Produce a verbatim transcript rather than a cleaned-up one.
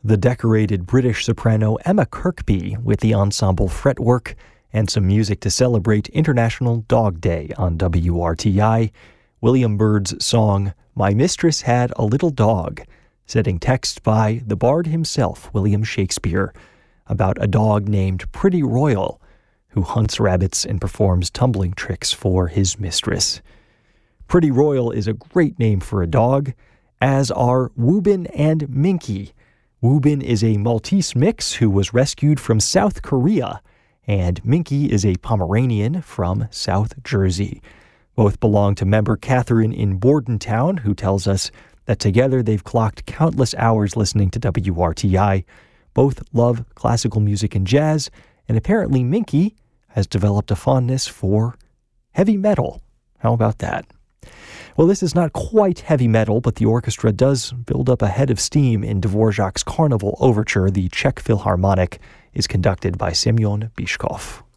the decorated British soprano Emma Kirkby with the ensemble Fretwork, and some music to celebrate International Dog Day on W R T I, William Byrd's song My Mistress Had a Little Dog, setting text by the bard himself, William Shakespeare, about a dog named Pretty Royal, who hunts rabbits and performs tumbling tricks for his mistress. Pretty Royal is a great name for a dog, as are Woobin and Minky. Woobin is a Maltese mix who was rescued from South Korea, and Minky is a Pomeranian from South Jersey. Both belong to member Catherine in Bordentown, who tells us that together they've clocked countless hours listening to W R T I. Both love classical music and jazz, and apparently Minky has developed a fondness for heavy metal. How about that? Well, this is not quite heavy metal, but the orchestra does build up a head of steam in Dvorak's Carnival Overture. The Czech Philharmonic is conducted by Semyon Bychkov.